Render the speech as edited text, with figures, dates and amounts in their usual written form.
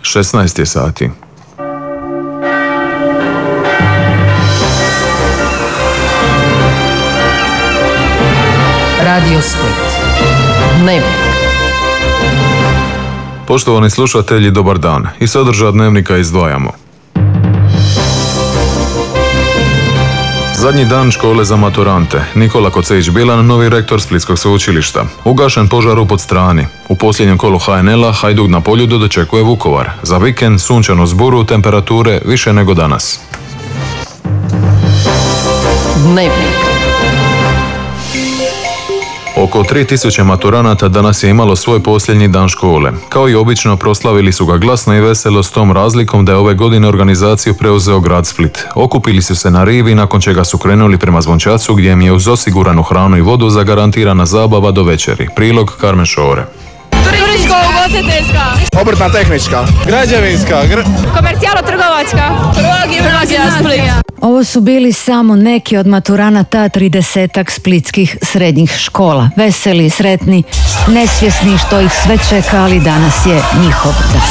16 je sati. Radio Split. Dnevnik. Poštovani slušatelji, dobar dan. I sadržaj dnevnika izdvajamo. Zadnji dan škole za maturante. Nikola Koceić-Bilan, novi rektor Splitskog sveučilišta. Ugašen požar u Podstrani. U posljednjem kolu HNL-a Hajduk na Poljudu dočekuje Vukovar. Za vikend sunčanu zburu, temperature više nego danas. Dnevnik. Oko 3000 maturanata danas je imalo svoj posljednji dan škole. Kao i obično, proslavili su ga glasno i veselo s tom razlikom da je ove godine organizaciju preuzeo grad Split. Okupili su se na rivi, nakon čega su krenuli prema Zvončacu, gdje im je uz osiguranu hranu i vodu zagarantirana zabava do večeri. Prilog Karmen Šore. Turističko-ugostiteljska, obrtna tehnička, građevinska, komercijalo-trgovačka, prva gimnazija Split. Ovo su bili samo neki od maturanata 30-ak splitskih srednjih škola. Veseli, sretni, nesvjesni što ih sve čeka, ali danas je njihov dan.